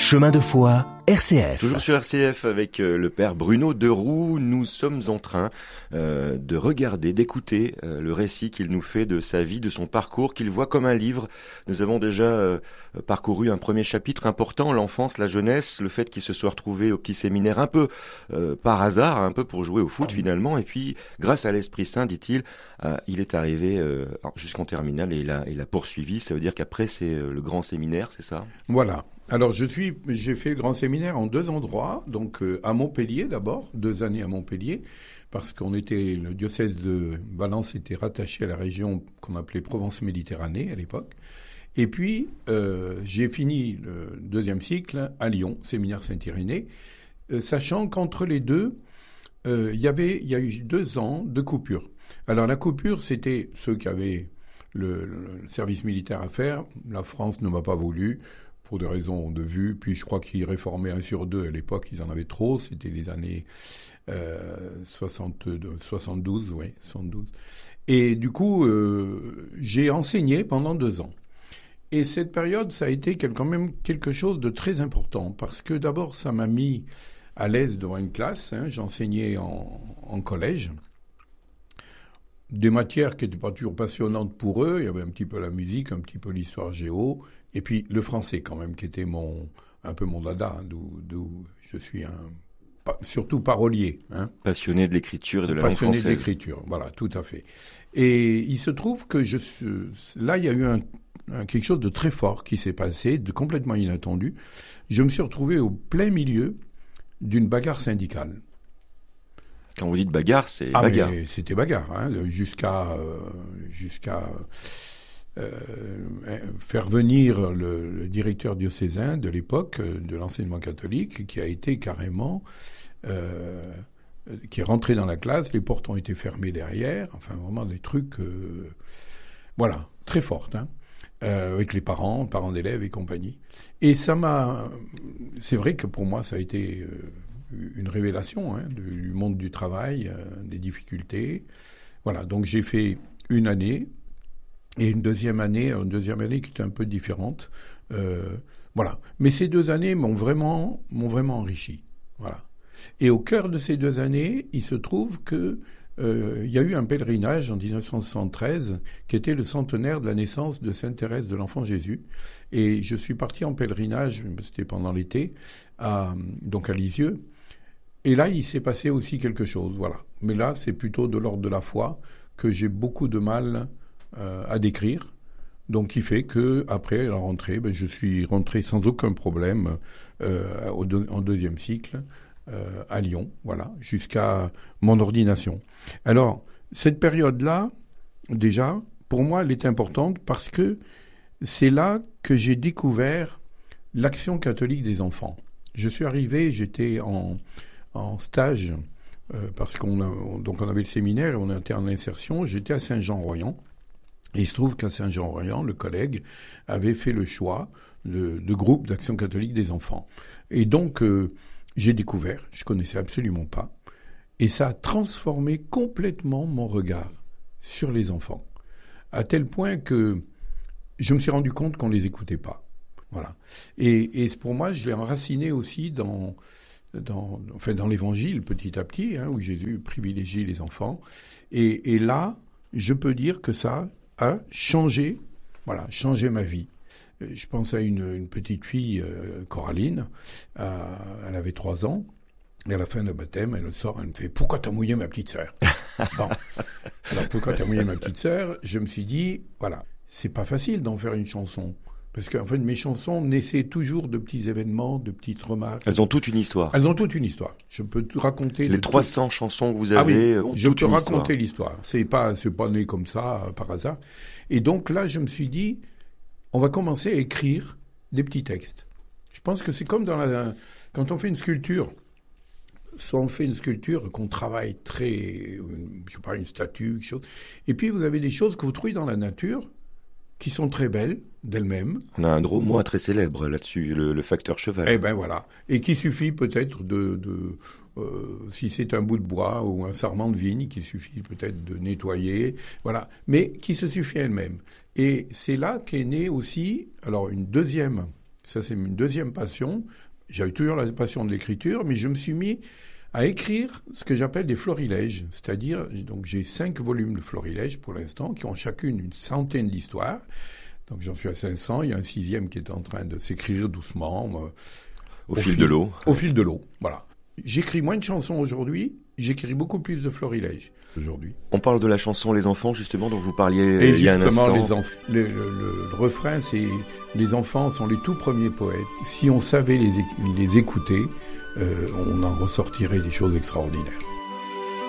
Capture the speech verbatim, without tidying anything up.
Chemin de foi, R C F. Toujours sur R C F avec euh, le père Bruno Deroux, nous sommes en train euh, de regarder, d'écouter euh, le récit qu'il nous fait de sa vie, de son parcours, qu'il voit comme un livre. Nous avons déjà euh, parcouru un premier chapitre important, l'enfance, la jeunesse, le fait qu'il se soit retrouvé au petit séminaire un peu euh, par hasard, un peu pour jouer au foot finalement, et puis grâce à l'Esprit Saint, dit-il, euh, il est arrivé euh, jusqu'en terminale et il a, il a poursuivi. Ça veut dire qu'après c'est euh, le grand séminaire, c'est ça ? Voilà. Alors je suis, j'ai fait le grand séminaire en deux endroits, donc euh, à Montpellier d'abord, deux années à Montpellier, parce qu'on était, le diocèse de Valence était rattaché à la région qu'on appelait Provence-Méditerranée à l'époque. Et puis euh, j'ai fini le deuxième cycle à Lyon, séminaire Saint-Irénée, euh, sachant qu'entre les deux, euh, il y avait, il y a eu deux ans de coupure. Alors la coupure, c'était ceux qui avaient le, le service militaire à faire. La France ne m'a pas voulu. Pour des raisons de vue, puis je crois qu'ils réformaient un sur deux à l'époque, ils en avaient trop, c'était les années euh, soixante-deux, soixante-douze, oui, soixante-douze. Et du coup, euh, j'ai enseigné pendant deux ans. Et cette période, ça a été quand même quelque chose de très important, parce que d'abord, ça m'a mis à l'aise devant une classe, hein, j'enseignais en, en collège, des matières qui n'étaient pas toujours passionnantes pour eux, il y avait un petit peu la musique, un petit peu l'histoire géo, et puis le français quand même, qui était mon un peu mon dada, hein, d'où, d'où je suis un surtout parolier. Hein. Passionné de l'écriture et de la langue française. Passionné de l'écriture, voilà, tout à fait. Et il se trouve que je là, il y a eu un, un, quelque chose de très fort qui s'est passé, de complètement inattendu. Je me suis retrouvé au plein milieu d'une bagarre syndicale. Quand vous dites bagarre, c'est ah, bagarre. Mais c'était bagarre, hein, jusqu'à euh, jusqu'à euh, faire venir le, le directeur diocésain de l'époque de l'enseignement catholique, qui a été carrément euh, qui est rentré dans la classe, les portes ont été fermées derrière, enfin vraiment des trucs, euh, voilà, très fortes, hein, euh, avec les parents, parents d'élèves et compagnie. Et ça m'a, c'est vrai que pour moi ça a été euh, une révélation hein, du monde du travail, euh, des difficultés. Voilà, donc j'ai fait une année et une deuxième année, une deuxième année qui était un peu différente. Euh, voilà, mais ces deux années m'ont vraiment, m'ont vraiment enrichi. Voilà. Et au cœur de ces deux années, il se trouve que euh, il y a eu un pèlerinage en dix-neuf cent soixante-treize qui était le centenaire de la naissance de Sainte Thérèse de l'Enfant Jésus. Et je suis parti en pèlerinage, c'était pendant l'été, à, donc à Lisieux. Et là, il s'est passé aussi quelque chose, voilà. Mais là, c'est plutôt de l'ordre de la foi que j'ai beaucoup de mal euh, à décrire. Donc, qui fait que après la rentrée, ben, je suis rentré sans aucun problème euh, au deux, en deuxième cycle euh, à Lyon, voilà, jusqu'à mon ordination. Alors, cette période-là, déjà, pour moi, elle est importante parce que c'est là que j'ai découvert l'action catholique des enfants. Je suis arrivé, j'étais en en stage, euh, parce qu'on a, on, donc on avait le séminaire et on était en insertion, j'étais à Saint-Jean-Royan, et il se trouve qu'à Saint-Jean-Royan, le collègue avait fait le choix de, de groupe d'action catholique des enfants. Et donc, euh, j'ai découvert, je connaissais absolument pas, et ça a transformé complètement mon regard sur les enfants, à tel point que je me suis rendu compte qu'on les écoutait pas. Voilà. Et, et pour moi, je l'ai enraciné aussi dans... Dans, enfin, dans l'Évangile, petit à petit, hein, où Jésus privilégie les enfants. Et, et là, je peux dire que ça a changé, voilà, changé ma vie. Je pense à une, une petite fille, euh, Coraline, euh, elle avait trois ans, et à la fin de baptême, elle sort, elle me fait « Pourquoi t'as mouillé ma petite sœur ?» Bon. Alors, pourquoi t'as mouillé ma petite sœur ? Je me suis dit, voilà, c'est pas facile d'en faire une chanson. Parce qu'en fait, mes chansons naissaient toujours de petits événements, de petites remarques. Elles ont toute une histoire. Elles ont toute une histoire. Je peux te raconter... Les trois cents tout... chansons que vous avez ah oui, ont je toute peux une raconter histoire. l'histoire. C'est pas, c'est pas né comme ça, euh, par hasard. Et donc là, je me suis dit, on va commencer à écrire des petits textes. Je pense que c'est comme dans la... Quand on fait une sculpture, soit on fait une sculpture qu'on travaille très... Je sais pas, une statue, quelque chose. Et puis, vous avez des choses que vous trouvez dans la nature qui sont très belles d'elles-mêmes. On a un gros mot très célèbre là-dessus, le, le facteur cheval. Eh ben voilà. Et qui suffit peut-être de... de euh, si c'est un bout de bois ou un sarment de vigne, qui suffit peut-être de nettoyer, voilà. Mais qui se suffit elle-même. Et c'est là qu'est née aussi, alors une deuxième Ça, c'est une deuxième passion. J'avais toujours la passion de l'écriture, mais je me suis mis à écrire ce que j'appelle des florilèges. C'est-à-dire, donc j'ai cinq volumes de florilèges pour l'instant, qui ont chacune une centaine d'histoires. Donc j'en suis à cinq cents. Il y a un sixième qui est en train de s'écrire doucement. Euh, au, au fil, fil de l'eau. Au fil de l'eau, voilà. J'écris moins de chansons aujourd'hui, j'écris beaucoup plus de florilèges aujourd'hui. On parle de la chanson Les Enfants, justement, dont vous parliez Et il y a un instant. Les enf- le, le, le, le refrain, c'est « Les enfants sont les tout premiers poètes. Si on savait les, les écouter, euh, on en ressortirait des choses extraordinaires. »